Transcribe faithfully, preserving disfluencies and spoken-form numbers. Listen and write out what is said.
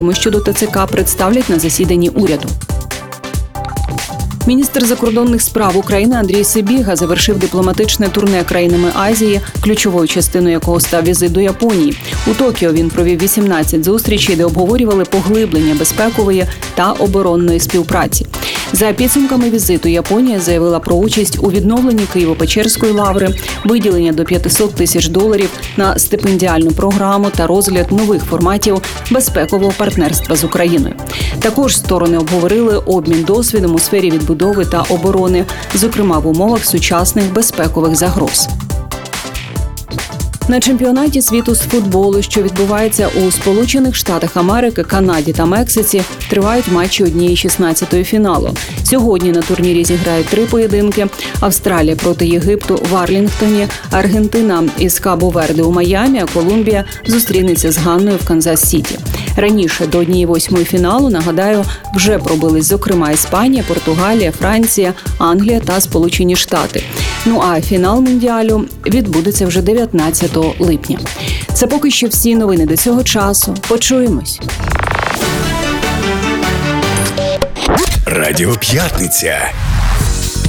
щодо ТЦК представлять на засіданні уряду. Міністр закордонних справ України Андрій Сибіга завершив дипломатичне турне країнами Азії, ключовою частиною якого став візит до Японії. У Токіо він провів вісімнадцять зустрічей, де обговорювали поглиблення безпекової та оборонної співпраці. За підсумками візиту Японія заявила про участь у відновленні Києво-Печерської лаври, виділення до п'ятсот тисяч доларів на стипендіальну програму та розгляд нових форматів безпекового партнерства з Україною. Також сторони обговорили обмін досвідом у сфері відбудови та оборони, зокрема в умовах сучасних безпекових загроз. На чемпіонаті світу з футболу, що відбувається у Сполучених Штатах Америки, Канаді та Мексиці, тривають матчі однієї шістнадцятої фіналу. Сьогодні на турнірі зіграють три поєдинки: Австралія проти Єгипту в Арлінгтоні, Аргентина із Кабо-Верде у Майамі, а Колумбія зустрінеться з Ганною в Канзас-Сіті. Раніше до однієї восьмої фіналу, нагадаю, вже пробились, зокрема, Іспанія, Португалія, Франція, Англія та Сполучені Штати. Ну а фінал Мундіалю відбудеться вже дев'ятнадцятого липня. Це поки що всі новини до цього часу. Почуємось. Радіо П'ятниця.